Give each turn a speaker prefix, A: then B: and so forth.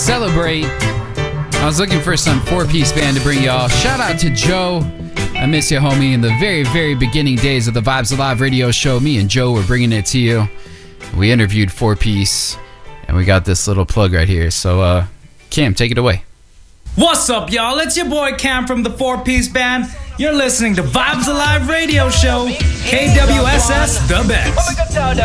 A: Celebrate. I was looking for some four-piece band to bring y'all. Shout out to Joe. I miss you, homie. In the very, very beginning days of the Vibes Alive radio show, me and Joe were bringing it to you. We interviewed four-piece, and we got this little plug right here. So, Cam, take it away.
B: What's up, y'all? It's your boy Cam from the Four-Piece Band. You're listening to Vibes Alive radio show, KWSS The Best.